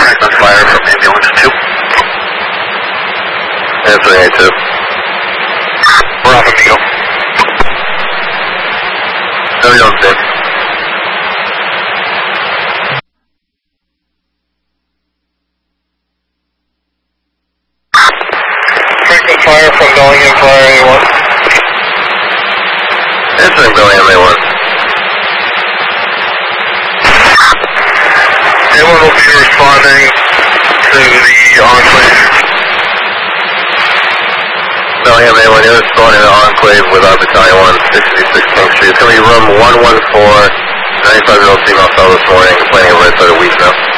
contact on fire from ambulance 2. Answering A2. We're off Amigo. No, you don't see. Franklin Fire from Bellingham Fire A1. Answering Bellingham A1. A1 will be responding to the enclave. Bellingham A1, you're responding to the enclave with our battalion 166 King Street. It's going to be room 114, 95-year-old female fellow this morning, complaining of right side of weak now.